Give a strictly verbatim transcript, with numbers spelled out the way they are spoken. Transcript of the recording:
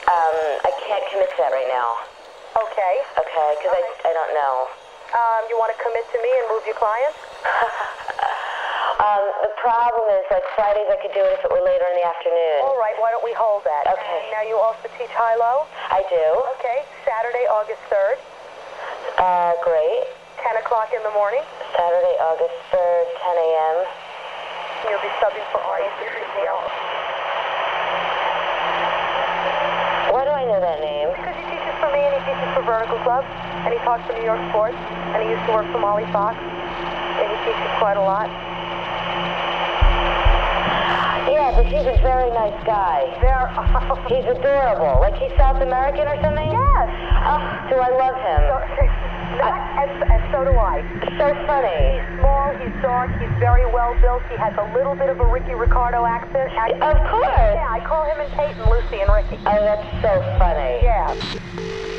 Um, I can't commit to that right now. Okay. Okay, because I, I don't know. Um, you want to commit to me and move your clients? um, the problem is, like, Fridays I could do it if it were later in the afternoon. All right, why don't we hold that? Okay. And now you also teach high-low? I do. Okay, Saturday, August third. Uh, great. ten o'clock in the morning. Saturday, August third, ten a.m. You'll be subbing for Artie Patricio. Why do I know that name? Because he teaches for me and he teaches for Vertical Club, and he talks for New York Sports, and he used to work for Molly Fox, and he teaches quite a lot. Yeah, but he's a very nice guy. There. He's adorable. Like he's South American or something? Yes. Oh, do I love him? So, and, and so do I. So funny. He's small, he's dark, he's very well built. He has a little bit of a Ricky Ricardo accent. Of course. Yeah, I call him and Peyton, Lucy and Ricky. Oh, that's so funny. Yeah.